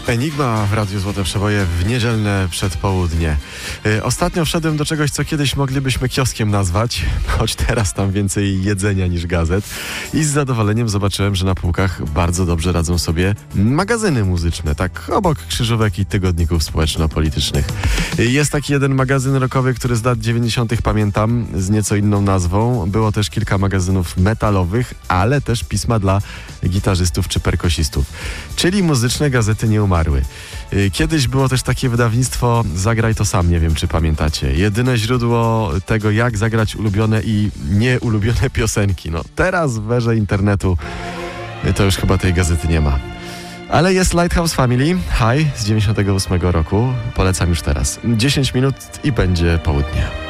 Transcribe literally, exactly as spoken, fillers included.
Enigma w Radiu Złote Przeboje w niedzielne przedpołudnie. Yy, ostatnio wszedłem do czegoś, co kiedyś moglibyśmy kioskiem nazwać, choć teraz tam więcej jedzenia niż gazet. I z zadowoleniem zobaczyłem, że na półkach bardzo dobrze radzą sobie magazyny muzyczne, tak obok krzyżówek i tygodników społeczno-politycznych. Yy, jest taki jeden magazyn rockowy, który z lat dziewięćdziesiątych pamiętam, z nieco inną nazwą. Było też kilka magazynów metalowych, ale też pisma dla gitarzystów czy perkusistów. Czyli muzyczne gazety nie umarły. Kiedyś było też takie wydawnictwo Zagraj to sam, nie wiem czy pamiętacie. Jedyne źródło tego, jak zagrać ulubione i nieulubione piosenki. No teraz w erze internetu to już chyba tej gazety nie ma. Ale jest Lighthouse Family, High z dziewięćdziesiątego ósmego roku. Polecam już teraz. dziesięć minut i będzie południe.